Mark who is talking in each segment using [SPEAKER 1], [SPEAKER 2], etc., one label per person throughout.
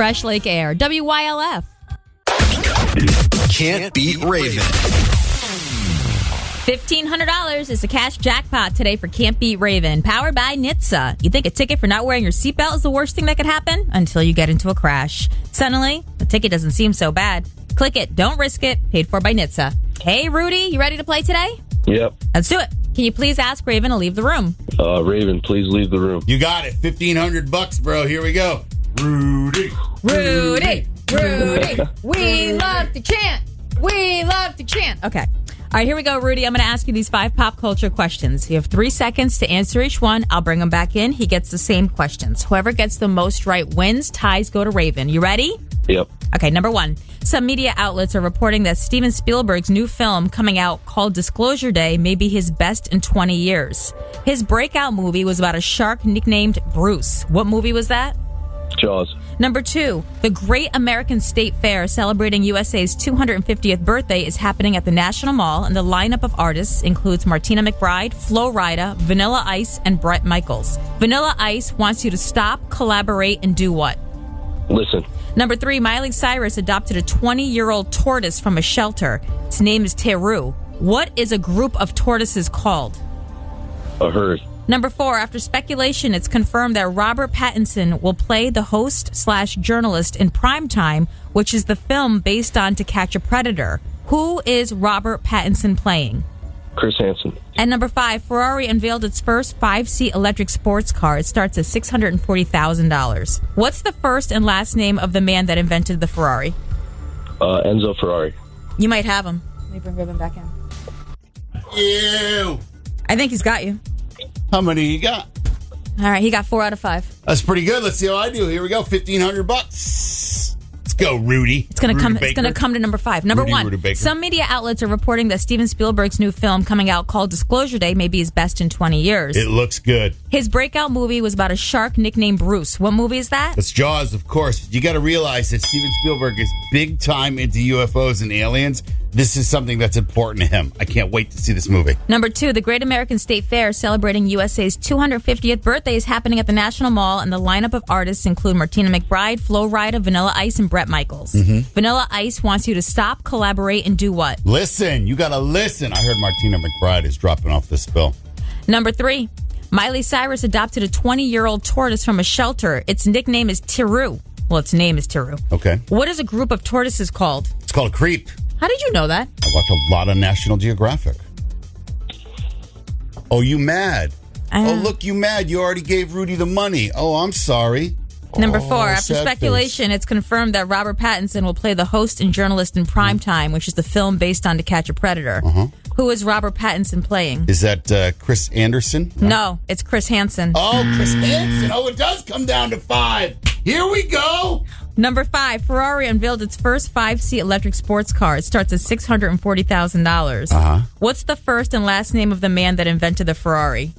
[SPEAKER 1] Fresh Lake Air, WYLF.
[SPEAKER 2] Can't beat Raven.
[SPEAKER 1] $1,500 is the cash jackpot today for Can't Beat Raven, powered by NHTSA. You think a ticket for not wearing your seatbelt is the worst thing that could happen? Until you get into a crash. Suddenly, the ticket doesn't seem so bad. Click it, don't risk it, paid for by NHTSA. Hey, Rudy, you ready to play today?
[SPEAKER 3] Yep.
[SPEAKER 1] Let's do it. Can you please ask Raven to leave the room?
[SPEAKER 3] Raven, please leave the room.
[SPEAKER 4] You got it. $1,500, bro. Here we go. Rudy.
[SPEAKER 1] Rudy. We love to chant. We love to chant. Okay. All right, here we go, Rudy. I'm going to ask you these 5 pop culture questions. You have 3 seconds to answer each one. I'll bring him back in. He gets the same questions. Whoever gets the most right wins. Ties go to Raven. You ready?
[SPEAKER 3] Yep.
[SPEAKER 1] Okay, number 1. Some media outlets are reporting that Steven Spielberg's new film coming out called Disclosure Day may be his best in 20 years. His breakout movie was about a shark nicknamed Bruce. What movie was that?
[SPEAKER 3] Jaws.
[SPEAKER 1] Number 2, the Great American State Fair celebrating USA's 250th birthday is happening at the National Mall, and the lineup of artists includes Martina McBride, Flo Rida, Vanilla Ice, and Bret Michaels. Vanilla Ice wants you to stop, collaborate, and do what?
[SPEAKER 3] Listen.
[SPEAKER 1] Number 3, Miley Cyrus adopted a 20-year-old tortoise from a shelter. Its name is Teru. What is a group of tortoises called?
[SPEAKER 3] A herd.
[SPEAKER 1] Number 4, after speculation, it's confirmed that Robert Pattinson will play the host/journalist in Primetime, which is the film based on To Catch a Predator. Who is Robert Pattinson playing?
[SPEAKER 3] Chris Hansen.
[SPEAKER 1] And number 5, Ferrari unveiled its first 5-seat electric sports car. It starts at $640,000. What's the first and last name of the man that invented the Ferrari?
[SPEAKER 3] Enzo Ferrari.
[SPEAKER 1] You might have him. Let me bring Raven back in.
[SPEAKER 4] Ew.
[SPEAKER 1] I think he's got you.
[SPEAKER 4] How many you got?
[SPEAKER 1] All right, he got 4 out of 5.
[SPEAKER 4] That's pretty good. Let's see how I do. Here we go. $1,500. Let's go, Rudy.
[SPEAKER 1] It's going to come.
[SPEAKER 4] Baker.
[SPEAKER 1] It's going to come to number 5. Number
[SPEAKER 4] Rudy
[SPEAKER 1] 1.
[SPEAKER 4] Baker.
[SPEAKER 1] Some media outlets are reporting that Steven Spielberg's new film coming out called Disclosure Day may be his best in 20 years.
[SPEAKER 4] It looks good.
[SPEAKER 1] His breakout movie was about a shark nicknamed Bruce. What movie is that?
[SPEAKER 4] That's Jaws, of course. You got to realize that Steven Spielberg is big time into UFOs and aliens. This is something that's important to him. I can't wait to see this movie.
[SPEAKER 1] Number 2, the Great American State Fair celebrating USA's 250th birthday is happening at the National Mall, and the lineup of artists include Martina McBride, Flo Rida, Vanilla Ice, and Bret Michaels. Vanilla Ice wants you to stop, collaborate, and do what?
[SPEAKER 4] Listen. You got to listen. I heard Martina McBride is dropping off this bill.
[SPEAKER 1] Number 3, Miley Cyrus adopted a 20-year-old tortoise from a shelter. Its nickname is Teru. Well, its name is Teru.
[SPEAKER 4] Okay.
[SPEAKER 1] What is a group of tortoises called?
[SPEAKER 4] It's called a creep.
[SPEAKER 1] How did you know that?
[SPEAKER 4] I watch a lot of National Geographic. Oh, you mad? Oh, look, you mad. You already gave Rudy the money. Oh, I'm sorry.
[SPEAKER 1] Number 4, after
[SPEAKER 4] sad
[SPEAKER 1] speculation, it's confirmed that Robert Pattinson will play the host and journalist in Primetime, which is the film based on To Catch a Predator. Who is Robert Pattinson playing?
[SPEAKER 4] Is that Chris Anderson?
[SPEAKER 1] No, it's Chris Hansen.
[SPEAKER 4] Oh, Chris Hansen. Oh, it does come down to 5. Here we go.
[SPEAKER 1] Number 5, Ferrari unveiled its first 5-seat electric sports car. It starts at $640,000. What's the first and last name of the man that invented the Ferrari?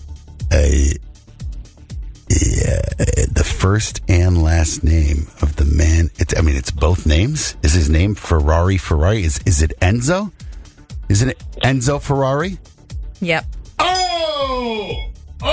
[SPEAKER 4] The first and last name of the man. It's both names. Is his name Ferrari? Is it Enzo? Isn't it Enzo Ferrari?
[SPEAKER 1] Yep.
[SPEAKER 4] Oh!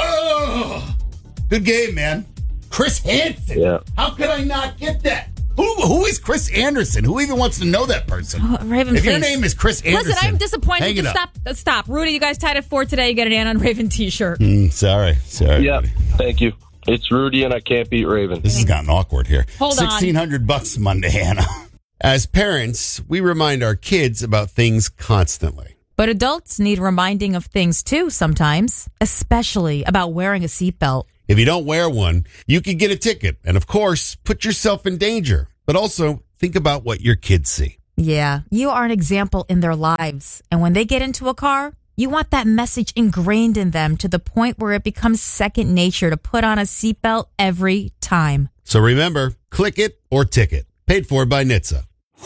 [SPEAKER 4] Good game, man. Chris Hansen.
[SPEAKER 3] Yeah.
[SPEAKER 4] How could I not get that? Who is Chris Anderson? Who even wants to know that person?
[SPEAKER 1] Oh, Raven,
[SPEAKER 4] if
[SPEAKER 1] please.
[SPEAKER 4] your name is Chris Anderson.
[SPEAKER 1] Listen, I'm disappointed.
[SPEAKER 4] Hang it up.
[SPEAKER 1] Stop. Rudy, you guys tied at 4 today. You get an Ann on Raven t-shirt.
[SPEAKER 4] Sorry.
[SPEAKER 3] Yep. Thank you. It's Rudy, and I can't beat Raven.
[SPEAKER 4] This has gotten awkward here.
[SPEAKER 1] Hold on.
[SPEAKER 4] $1,600 Monday, Hannah. As parents, we remind our kids about things constantly.
[SPEAKER 1] But adults need reminding of things too sometimes, especially about wearing a seatbelt.
[SPEAKER 4] If you don't wear one, you could get a ticket and, of course, put yourself in danger. But also, think about what your kids see.
[SPEAKER 1] Yeah, you are an example in their lives. And when they get into a car, you want that message ingrained in them to the point where it becomes second nature to put on a seatbelt every time.
[SPEAKER 4] So remember, click it or ticket. Paid for by NHTSA.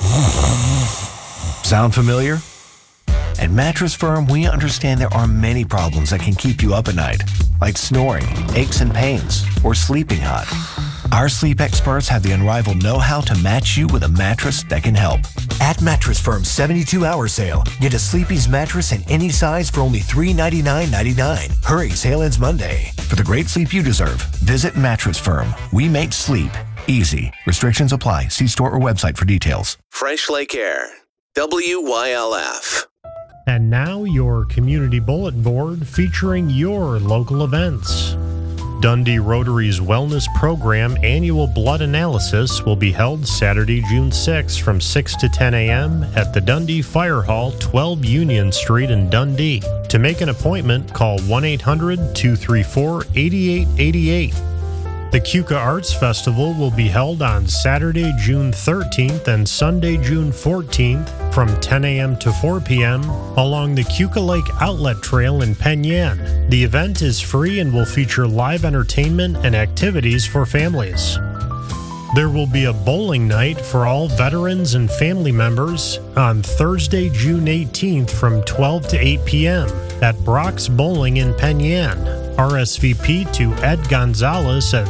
[SPEAKER 2] Sound familiar? At Mattress Firm, we understand there are many problems that can keep you up at night, like snoring, aches and pains, or sleeping hot. Our sleep experts have the unrivaled know-how to match you with a mattress that can help. At Mattress Firm's 72-hour sale, get a Sleepy's mattress in any size for only $399.99. Hurry, sale ends Monday. For the great sleep you deserve, visit Mattress Firm. We make sleep Easy. Restrictions apply. See store or website for details.
[SPEAKER 5] Fresh Lake Air. WYLF.
[SPEAKER 6] And now your community bulletin board featuring your local events. Dundee Rotary's Wellness Program annual blood analysis will be held Saturday, June 6 from 6 to 10 a.m. at the Dundee Fire Hall, 12 Union Street in Dundee. To make an appointment, call 1-800-234-8888. The Keuka Arts Festival will be held on Saturday, June 13th and Sunday, June 14th from 10 a.m. to 4 p.m. along the Keuka Lake Outlet Trail in Penn Yan. The event is free and will feature live entertainment and activities for families. There will be a bowling night for all veterans and family members on Thursday, June 18th from 12 to 8 p.m. at Brock's Bowling in Penn Yan. RSVP to Ed Gonzalez at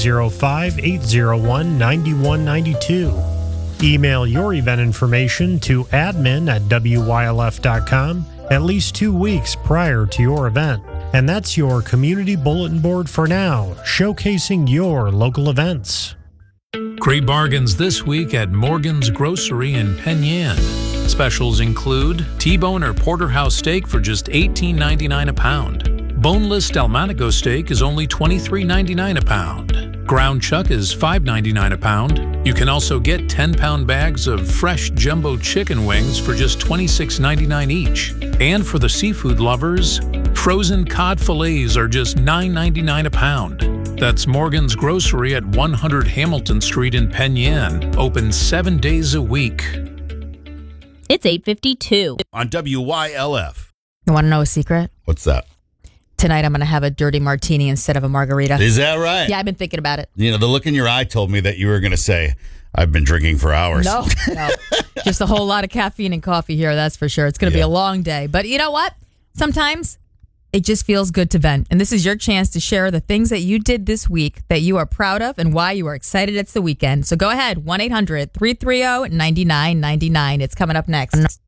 [SPEAKER 6] 305-801-9192. Email your event information to admin@wylf.com at least 2 weeks prior to your event. And that's your community bulletin board for now, showcasing your local events.
[SPEAKER 7] Great bargains this week at Morgan's Grocery in Penn Yan. Specials include T-bone or porterhouse steak for just $18.99 a pound. Boneless Delmonico steak is only $23.99 a pound. Ground chuck is $5.99 a pound. You can also get 10-pound bags of fresh jumbo chicken wings for just $26.99 each. And for the seafood lovers, frozen cod fillets are just $9.99 a pound. That's Morgan's Grocery at 100 Hamilton Street in Penn Yan, open 7 days a week.
[SPEAKER 8] It's 8:52
[SPEAKER 4] on WYLF.
[SPEAKER 1] You want to know a secret?
[SPEAKER 4] What's that?
[SPEAKER 1] Tonight I'm going to have a dirty martini instead of a margarita.
[SPEAKER 4] Is that right?
[SPEAKER 1] Yeah, I've been thinking about it.
[SPEAKER 4] You know, the look in your eye told me that you were going to say, I've been drinking for hours.
[SPEAKER 1] No. Just a whole lot of caffeine and coffee here, that's for sure. It's going to be a long day. But you know what? Sometimes it just feels good to vent. And this is your chance to share the things that you did this week that you are proud of and why you are excited it's the weekend. So go ahead, 1-800-330-9999. It's coming up next.